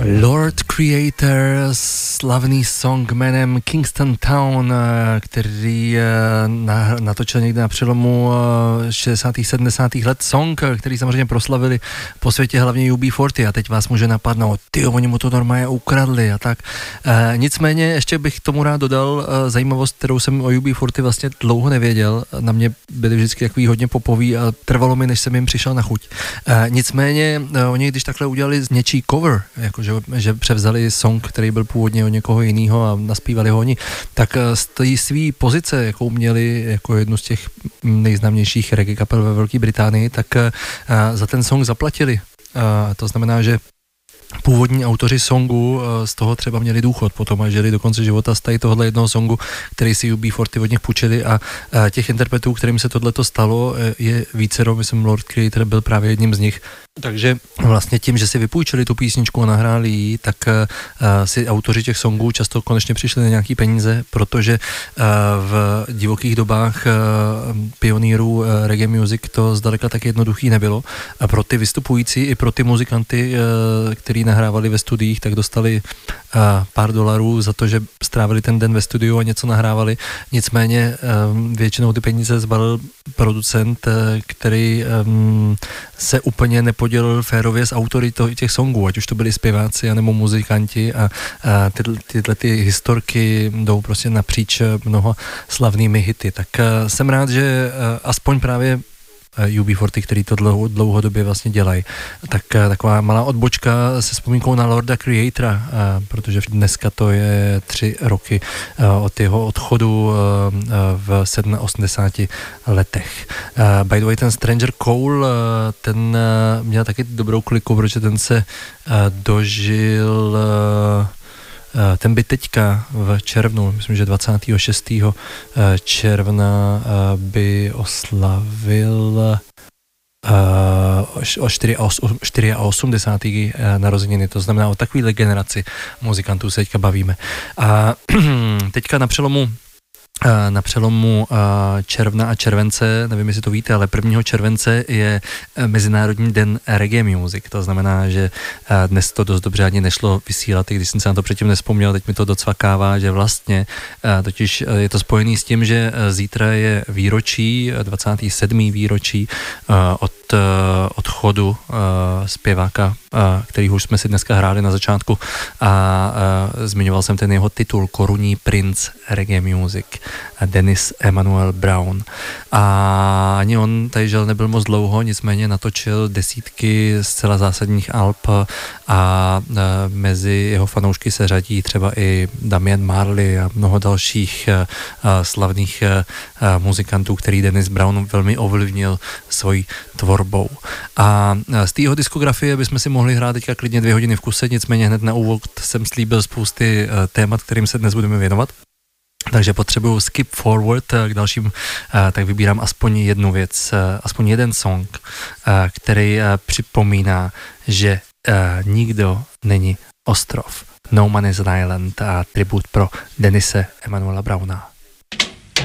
Lord Creator, slavný song jménem Kingston Town, který natočil někde na přelomu 60. 70. let, song, který samozřejmě proslavili po světě hlavně UB40 a teď vás může napadnout, oni mu to normálně ukradli a tak. Nicméně ještě bych tomu rád dodal zajímavost, kterou jsem o UB40 vlastně dlouho nevěděl, na mě byli vždycky takový hodně popoví a trvalo mi, než jsem jim přišel na chuť. Nicméně oni když takhle udělali z něčí cover, jakože že převzali song, který byl původně od někoho jiného a naspívali ho oni, tak z té svý pozice, jakou měli jako jednu z těch nejznámějších reggae kapel ve Velké Británii, tak za ten song zaplatili. To znamená, že původní autoři songu z toho třeba měli důchod potom a žili do konce života z tady tohohle jednoho songu, který si UB40 od nich půjčili a těch interpretů, kterým se tohleto stalo, je vícero, myslím Lord Creator byl právě jedním z nich. Takže vlastně tím, že si vypůjčili tu písničku a nahráli ji, tak si autoři těch songů často konečně přišli na nějaký peníze, protože v divokých dobách pionýrů reggae music to zdaleka tak jednoduchý nebylo a pro ty vystupující i pro ty muzikanty, který nahrávali ve studiích, tak dostali pár dolarů za to, že strávili ten den ve studiu a něco nahrávali. Nicméně většinou ty peníze zbalil producent, který se úplně nepodělil férově s autory těch songů, ať už to byli zpěváci anebo muzikanti a tyhle ty historky jdou prostě napříč mnoha slavnými hity. Tak jsem rád, že aspoň právě UB40, který to dlouhodobě vlastně dělají. Tak taková malá odbočka se vzpomínkou na Lorda Creatora, protože dneska to je 3 roky od jeho odchodu v 87 letech. By the way, ten Stranger Cole, ten měl taky dobrou kliku, protože ten se dožil ten by teďka v červnu, myslím, že 26. června by oslavil o 84. narozeniny, to znamená o takovýhle generaci muzikantů se teďka bavíme. A teďka na přelomu června a července, nevím, jestli to víte, ale 1. července je Mezinárodní den reggae music, to znamená, že dnes to dost dobře ani nešlo vysílat, i když jsem se na to předtím nespomněl, teď mi to docvakává, že vlastně totiž je to spojený s tím, že zítra je výročí, 27. výročí od odchodu zpěváka, který už jsme si dneska hráli na začátku a zmiňoval jsem ten jeho titul Korunní princ reggae music, Dennis Emanuel Brown. A ani on tady žel nebyl moc dlouho, nicméně natočil desítky zcela zásadních alb a mezi jeho fanoušky se řadí třeba i Damian Marley a mnoho dalších slavných muzikantů, který Dennis Brown velmi ovlivnil svojí tvorbou. A z té jeho diskografie bychom si mohli hrát teďka klidně 2 hodiny v kuse, nicméně hned na úvod jsem slíbil spousty témat, kterým se dnes budeme věnovat. Takže potřebuju skip forward k dalším, tak vybírám aspoň jednu věc, aspoň jeden song, který připomíná, že nikdo není ostrov. No Man is an Island a tribut pro Dennise Emanuela Browna.